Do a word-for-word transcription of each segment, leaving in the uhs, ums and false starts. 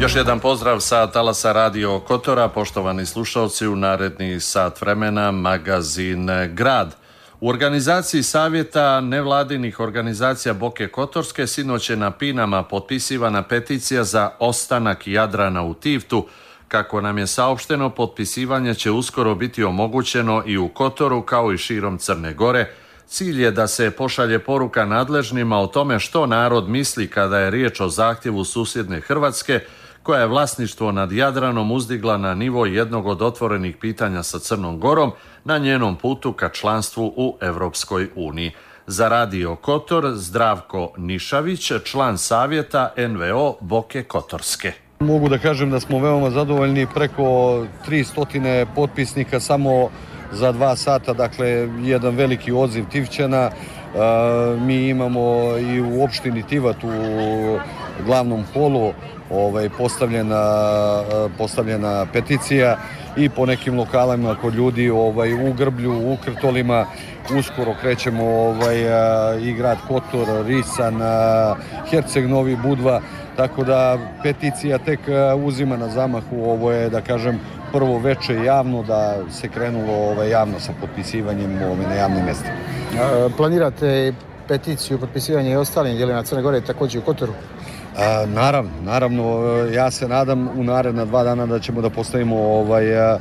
Još jedan pozdrav sa talasa Radio Kotora, poštovani slušalci, u naredni sat vremena magazin Grad. U organizaciji Savjeta nevladinih organizacija Boke Kotorske sinoć je na Pinama potpisivana peticija za ostanak Jadrana u Tivtu. Kako nam je saopšteno, potpisivanje će uskoro biti omogućeno i u Kotoru kao i širom Crne Gore. Cilj je da se pošalje poruka nadležnima o tome što narod misli kada je riječ o zahtjevu susjedne Hrvatske, koja je vlasništvo nad Jadranom uzdigla na nivo jednog od otvorenih pitanja sa Crnom Gorom na njenom putu ka članstvu u Europskoj uniji. Za Radio Kotor, Zdravko Nišavić, član savjeta N V O Boke Kotorske. Mogu da kažem da smo veoma zadovoljni, preko tristo potpisnika samo za dva sata, dakle jedan veliki odziv Tivčana. Mi imamo i u opštini Tivat u glavnom holu ovaj, postavljena, postavljena peticija i po nekim lokalima kod ljudi ovaj, u Grblju, u Krtolima. Uskoro krećemo ovaj, i grad Kotor, Risan, Herceg Novi, Budva, tako da peticija tek uzima na zamahu. Ovo je, da kažem, prvo veče javno, da se krenulo ovaj, javno sa potpisivanjem ovaj, na javnim mjestima. Planirate peticiju, potpisivanje i ostalim dijelovima Crne Gore, također u Kotoru? A, naravno, naravno, ja se nadam u naredna dva dana da ćemo da postavimo ovaj, a,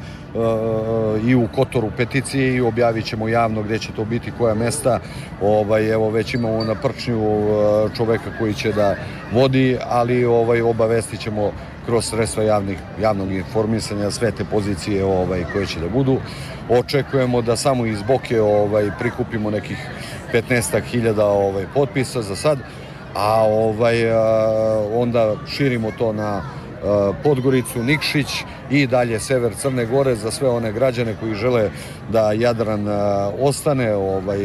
a, i u Kotoru peticije i objavit ćemo javno gdje će to biti, koja mjesta. Ovaj, evo već imamo na Prčnju čoveka koji će da vodi, ali ovaj, obavestit ćemo kroz sredstva javnih, javnog informisanja sve te pozicije ovaj, koje će da budu. Očekujemo da samo iz Boke ovaj, prikupimo nekih petnaestak hiljada ovaj, potpisa za sad, a ovaj, onda širimo to na Podgoricu, Nikšić i dalje sever Crne Gore za sve one građane koji žele da Jadran ostane ovaj,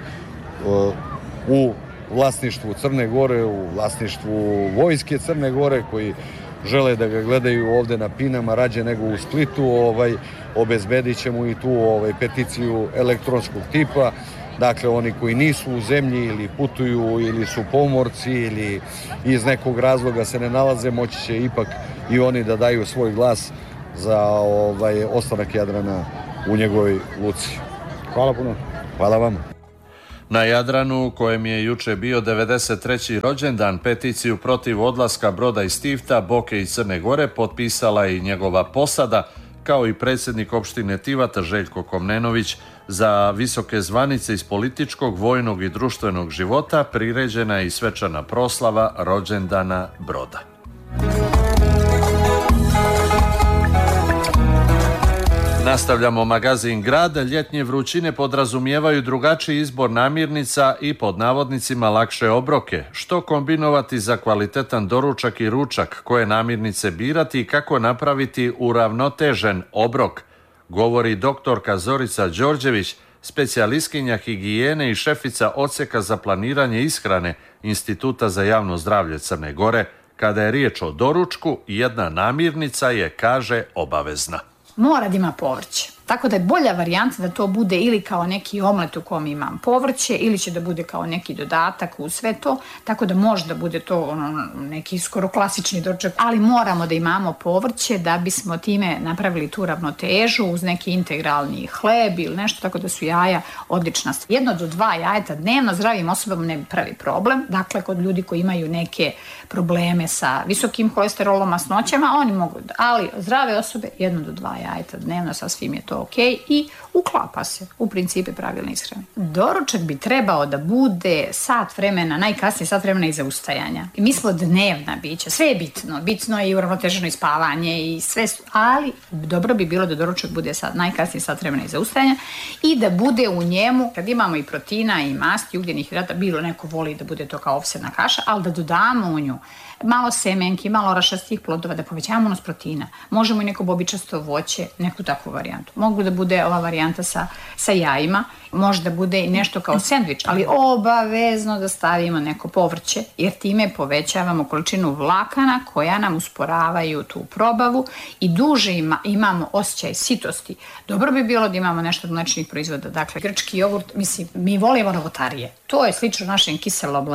u vlasništvu Crne Gore, u vlasništvu vojske Crne Gore, koji žele da ga gledaju ovdje na Pinama rađe nego u Splitu. Ovaj, obezbedit ćemo i tu ovaj, peticiju elektronskog tipa. Dakle, oni koji nisu u zemlji ili putuju ili su pomorci ili iz nekog razloga se ne nalaze, moći će ipak i oni da daju svoj glas za ovaj, ostanak Jadrana u njegovoj luci. Hvala puno. Hvala vam. Na Jadranu, kojem je juče bio devedeset treći rođendan, peticiju protiv odlaska broda iz Tivta, Boke i Crne Gore potpisala i njegova posada, kao i predsjednik opštine Tivat Željko Komnenović. Za visoke zvanice iz političkog, vojnog i društvenog života priređena je i svečana proslava rođendana broda. Nastavljamo magazin Grad. Ljetnje vrućine podrazumijevaju drugačiji izbor namirnica i pod navodnicima lakše obroke. Što kombinovati za kvalitetan doručak i ručak, koje namirnice birati i kako napraviti uravnotežen obrok, govori doktorka Zorica Đorđević, specijalistkinja higijene i šefica odsjeka za planiranje ishrane Instituta za javno zdravlje Crne Gore. Kada je riječ o doručku, jedna namirnica je, kaže, obavezna. Mora da ima povrće. Tako da je bolja varijanta da to bude ili kao neki omlet u kom imam povrće, ili će da bude kao neki dodatak u sve to, tako da može da bude to ono, neki skoro klasični doručak, ali moramo da imamo povrće da bismo time napravili tu ravnotežu uz neki integralni hleb ili nešto, tako da su jaja odlična stvar. Jedno do dva jajeta dnevno zdravim osobama ne pravi problem. Dakle, kod ljudi koji imaju neke probleme sa visokim holesterolom, masnoćama, oni mogu, ali zdrave osobe jedno do dva jajeta dnevno, sa svim je to ok i uklapa se u principe pravilne ishrane. Doručak bi trebao da bude sat vremena, najkasnije sat vremena iza ustajanja. I mi smo dnevna bića, sve je bitno, bitno je i uravnoteženo ispavanje i sve, ali dobro bi bilo da doručak bude sat, najkasnije sat vremena iza ustajanja i da bude u njemu, kad imamo i proteina i masti, ugljenih hidrata, bilo neko voli da bude to kao ofsena kaša, ali da dodamo u nju malo semenki, malo rašastih plodova, da povećamo unos proteina. Možemo i neko bobičasto voće, neku takvu varijantu. Mogu da bude ova varijanta sa, sa jajima, može da bude i nešto kao sendvič, ali obavezno da stavimo neko povrće, jer time povećavamo količinu vlakana koja nam usporavaju tu probavu i duže ima, imamo osjećaj sitosti. Dobro bi bilo da imamo nešto od mlečnih proizvoda, dakle grčki jogurt, mislim, mi volimo novotarije. To je slično našem kiselom mleku.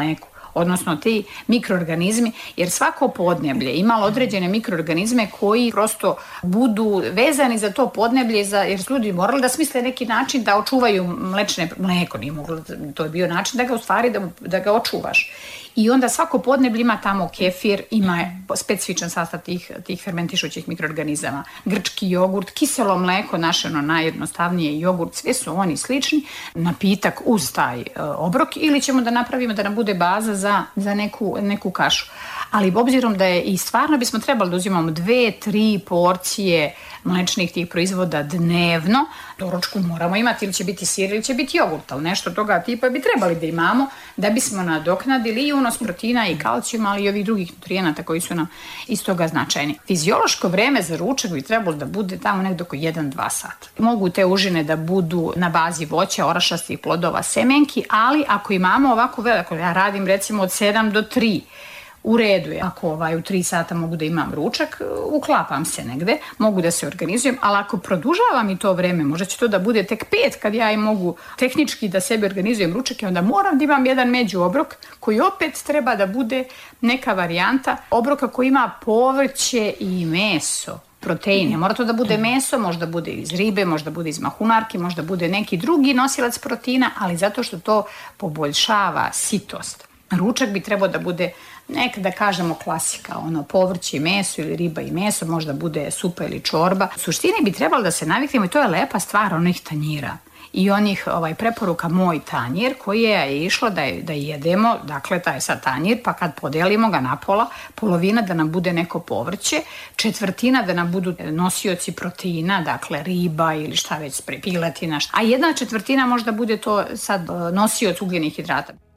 odnosno ti mikroorganizmi, jer svako podneblje ima određene mikroorganizme koji prosto budu vezani za to podneblje, za, jer su ljudi morali da smisle neki način da očuvaju mlečne, mleko nije moglo, to je bio način da ga u stvari, da, da ga očuvaš. I onda svako podneblje ima tamo kefir, ima specifičan sastav tih, tih fermentišućih mikroorganizama. Grčki jogurt, kiselo mleko, naše ono najjednostavnije jogurt, sve su oni slični, napitak uz taj uh, obrok, ili ćemo da napravimo da nam bude baza za, za neku, neku kašu. Ali obzirom da je i stvarno bismo trebali da uzimamo dve, tri porcije mlečnih tih proizvoda dnevno, doručku moramo imati, ili će biti sir ili će biti jogurt, ali nešto toga tipa bi trebali da imamo da bismo nadoknadili i unos proteina i kalcijuma, ali i ovih drugih nutrijenata koji su nam iz toga značajni. Fiziološko vreme za ručak bi trebalo da bude tamo nekdo oko jedan do dva sata. Mogu te užine da budu na bazi voća, orašastih plodova, semenki, ali ako imamo ovako veliko, ja radim recimo od sedam do tri, u redu je. Ako ovaj, u tri sata mogu da imam ručak, uklapam se negde, mogu da se organizujem, ali ako produžavam i to vreme, možda će to da bude tek pet kad ja i mogu tehnički da sebi organizujem ručak, i onda moram da imam jedan među obrok koji opet treba da bude neka varijanta obroka koji ima povrće i meso. Proteine. Mora to da bude meso, možda bude iz ribe, možda bude iz mahunarke, možda bude neki drugi nosilac proteina, ali zato što to poboljšava sitost. Ručak bi trebao da bude neka, da kažemo, klasika, ono, povrće i meso ili riba i meso, možda bude supa ili čorba. U suštini bi trebalo da se naviknemo, i to je lepa stvar onih tanjira i onih ovaj, preporuka moj tanjir, koji je išlo da, je, da jedemo, dakle taj sad tanjir, pa kad podelimo ga na pola, polovina da nam bude neko povrće, četvrtina da nam budu nosioci proteina, dakle riba ili šta već, piletina, šta. A jedna četvrtina možda bude to sad nosioc ugljenih hidrata.